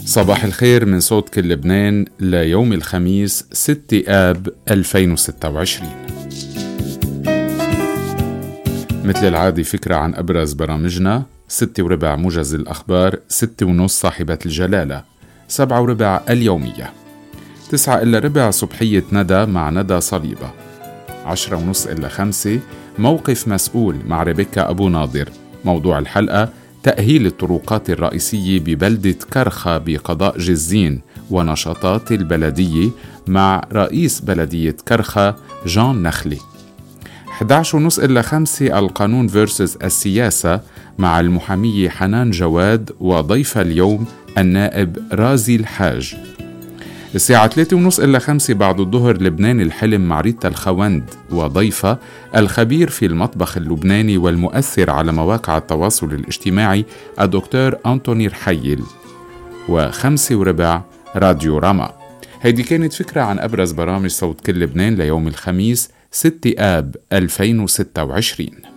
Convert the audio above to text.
صباح الخير من صوت كل لبنان ليوم الخميس 6 آب 2026. مثل العادة فكرة عن أبرز برامجنا. 6:15 موجز الأخبار، 6:30 صاحبة الجلالة، 7:15 اليومية، 9:15 صبحية ندى مع ندى صليبة، 10:30 موقف مسؤول مع ريبيكا أبو ناظر. موضوع الحلقة: تأهيل الطرقات الرئيسية ببلدة كرخة بقضاء جزين ونشاطات البلدية مع رئيس بلدية كرخة جان نخلي. 11:30 القانون فيرسس السياسة مع المحامية حنان جواد وضيف اليوم النائب رازي الحاج. الساعة 3:30 بعد الظهر لبنان الحلم مع ريتا الخوند وضيفة الخبير في المطبخ اللبناني والمؤثر على مواقع التواصل الاجتماعي الدكتور أنتوني رحيل. 5:15 راديو راما. هيدي كانت فكرة عن أبرز برامج صوت كل لبنان ليوم الخميس 6 آب 2026.